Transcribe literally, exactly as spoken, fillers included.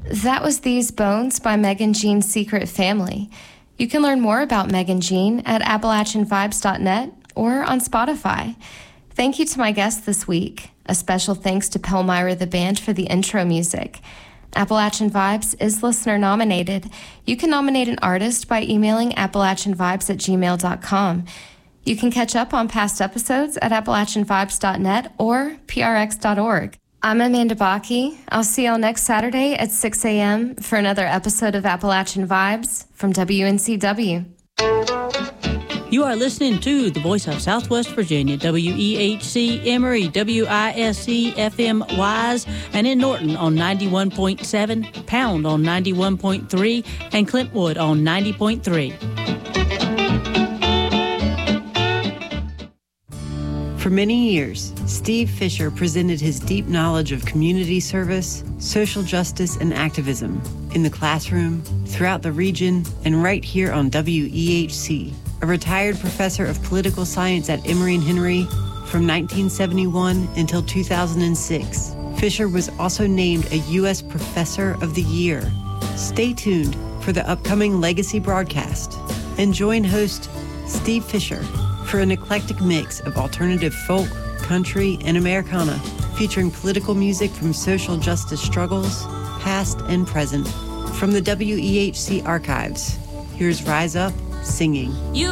That was These Bones by Megan Jean's Secret Family. You can learn more about Megan Jean at appalachian vibes dot net or on Spotify. Thank you to my guests this week. A special thanks to Palmyra the Band for the intro music. Appalachian Vibes is listener nominated. You can nominate an artist by emailing appalachian vibes at gmail dot com. You can catch up on past episodes at appalachian vibes dot net or p r x dot org. I'm Amanda Bakke. I'll see y'all next Saturday at six a.m. for another episode of Appalachian Vibes from W N C W. You are listening to the voice of Southwest Virginia, W E H C Emory, W I S E F M Wise, and in Norton on ninety-one point seven, Pound on ninety-one point three, and Clintwood on ninety point three. For many years, Steve Fisher presented his deep knowledge of community service, social justice, and activism in the classroom, throughout the region, and right here on W E H C. A retired professor of political science at Emory and Henry from nineteen seventy-one until two thousand six, Fisher was also named a U S Professor of the Year. Stay tuned for the upcoming Legacy broadcast and join host Steve Fisher for an eclectic mix of alternative folk, country, and Americana, featuring political music from social justice struggles, past and present. From the W E H C archives, here's Rise Up Singing. You